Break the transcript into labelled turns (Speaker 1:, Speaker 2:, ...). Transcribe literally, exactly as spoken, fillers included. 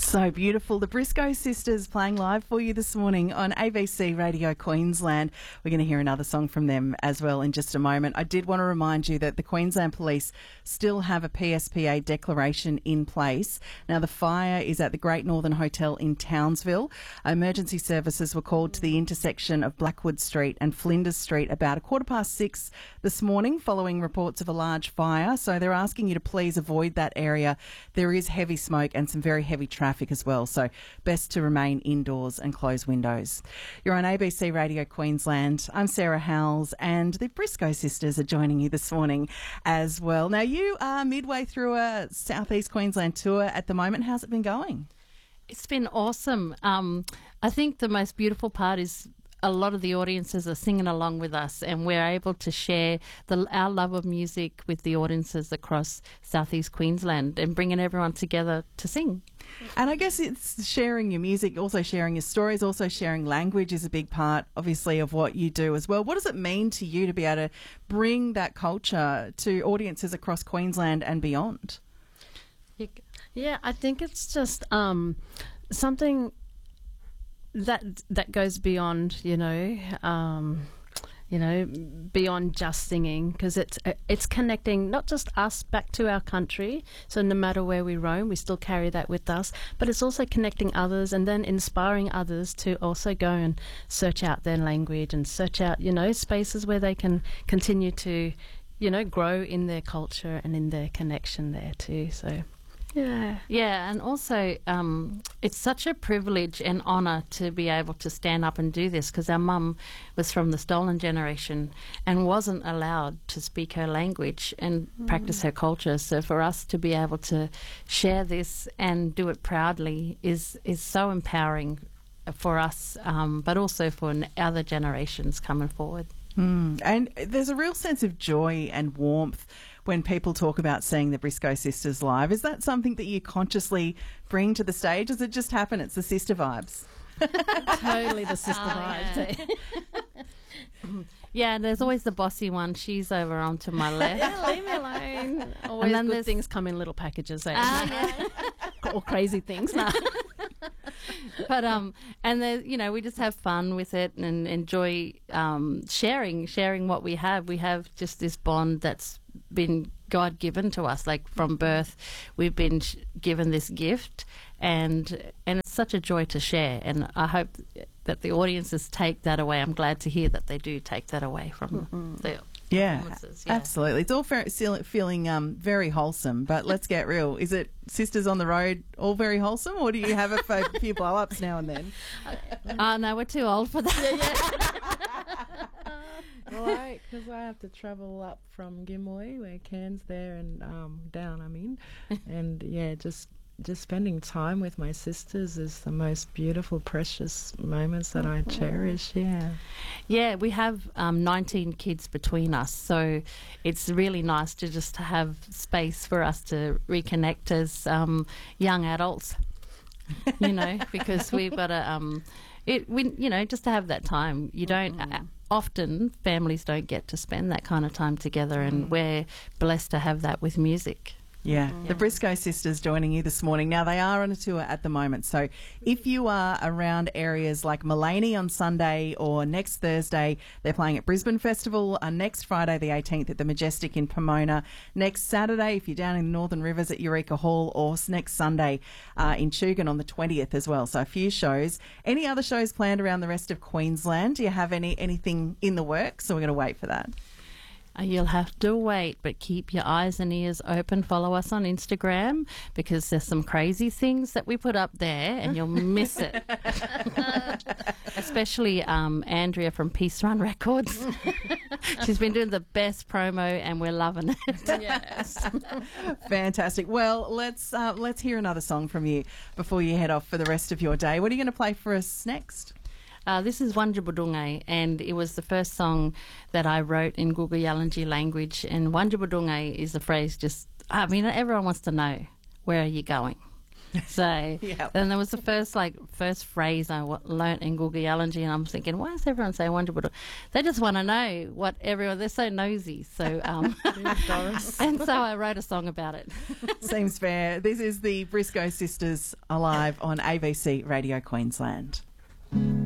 Speaker 1: So beautiful. The Briscoe Sisters playing live for you this morning on A B C Radio Queensland. We're going to hear another song from them as well in just a moment. I did want to remind you that the Queensland Police still have a P S P A declaration in place. Now, the fire is at the Great Northern Hotel in Townsville. Emergency services were called to the intersection of Blackwood Street and Flinders Street about a quarter past six this morning following reports of a large fire. So they're asking you to please avoid that area. There is heavy smoke and some very heavy traffic as well, so best to remain indoors and close windows. You're on A B C Radio Queensland. I'm Sarah Howells, and the Briscoe Sisters are joining you this morning as well. Now, you are midway through a South East Queensland tour at the moment. How's it been going?
Speaker 2: It's been awesome. Um, I think the most beautiful part is a lot of the audiences are singing along with us, and we're able to share the, our love of music with the audiences across southeast Queensland and bringing everyone together to sing.
Speaker 1: And I guess it's sharing your music, also sharing your stories, also sharing language is a big part, obviously, of what you do as well. What does it mean to you to be able to bring that culture to audiences across Queensland and beyond?
Speaker 3: Yeah, I think it's just um, something that that goes beyond, you know, um, you know, beyond just singing, because it's it's connecting not just us back to our country. So no matter where we roam, we still carry that with us. But it's also connecting others and then inspiring others to also go and search out their language and search out, you know, spaces where they can continue to, you know, grow in their culture and in their connection there too. So. Yeah.
Speaker 2: Yeah, and also um, it's such a privilege and honour to be able to stand up and do this, because our mum was from the stolen generation and wasn't allowed to speak her language and mm. practice her culture. So for us to be able to share this and do it proudly is, is so empowering for us, um, but also for other generations coming forward.
Speaker 1: Mm. And there's a real sense of joy and warmth when people talk about seeing the Briscoe Sisters live. Is that something that you consciously bring to the stage? Does it just happen? It's the sister vibes.
Speaker 3: Totally the sister
Speaker 2: oh,
Speaker 3: vibes.
Speaker 2: Yeah. Yeah, there's always the bossy one. She's over onto my left.
Speaker 3: Yeah, leave me alone. Always and then good things come in little packages. Eh?
Speaker 2: Uh, yeah.
Speaker 3: Or crazy things. Nah.
Speaker 2: But um, and there, you know, we just have fun with it and enjoy um sharing, sharing what we have. We have just this bond that's been God given to us, like from birth. We've been sh- given this gift, and and it's such a joy to share. And I hope that the audiences take that away. I'm glad to hear that they do take that away from mm-hmm. the.
Speaker 1: Yeah,
Speaker 2: yeah,
Speaker 1: absolutely. It's all fair, feeling um, very wholesome, but let's get real. Is it Sisters on the Road all very wholesome, or do you have a few blow-ups now and then?
Speaker 2: Oh, no, we're too old for that.
Speaker 4: Right, because I have to travel up from Gimoy, where Cairns there, and um, down, I mean. And, yeah, just just spending time with my sisters is the most beautiful, precious moments that I cherish, yeah.
Speaker 2: Yeah, we have um, nineteen kids between us, so it's really nice to just to have space for us to reconnect as um, young adults, you know, because we've got to, um, it, we, you know, just to have that time. You don't, mm-hmm. uh, often families don't get to spend that kind of time together, and mm. we're blessed to have that with music.
Speaker 1: Yeah, the Briscoe Sisters joining you this morning. Now, they are on a tour at the moment, so if you are around areas like Maleny on Sunday or next Thursday, they're playing at Brisbane Festival, uh, next Friday the eighteenth at the Majestic in Pomona, next Saturday if you're down in the Northern Rivers at Eureka Hall, or next Sunday uh, in Tugun on the twentieth as well. So a few shows. Any other shows planned around the rest of Queensland? Do you have any anything in the works? So we're going to wait for that.
Speaker 2: You'll have to wait, but keep your eyes and ears open. Follow us on Instagram, because there's some crazy things that we put up there and you'll miss it. Especially um, Andrea from Peace Run Records. She's been doing the best promo and we're loving it.
Speaker 3: Yes.
Speaker 1: Fantastic. Well, let's uh, let's hear another song from you before you head off for the rest of your day. What are you going to play for us next?
Speaker 2: Uh, this is Wanjabudungai, and it was the first song that I wrote in Guugu Yalanji language. And Wanjabudungai is a phrase just, I mean, everyone wants to know, where are you going? So
Speaker 1: Yep.
Speaker 2: then there was the first like first phrase I w- learnt in Gulgiyallanji, and I'm thinking, why does everyone say Wonderwood? They just want to know what everyone. They're so nosy. So um, and so I wrote a song about it.
Speaker 1: Seems fair. This is the Briscoe Sisters Alive on A B C Radio Queensland.